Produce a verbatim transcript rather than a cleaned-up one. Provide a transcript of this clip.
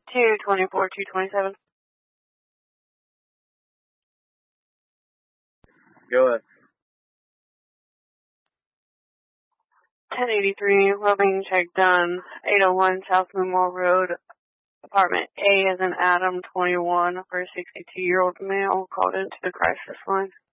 two twenty-four, two twenty-seven. Go ahead. ten eighty-three, well-being check done. eight oh one South Memorial Road, apartment A as in Adam, twenty-one, for a sixty-two-year-old male called into the crisis line.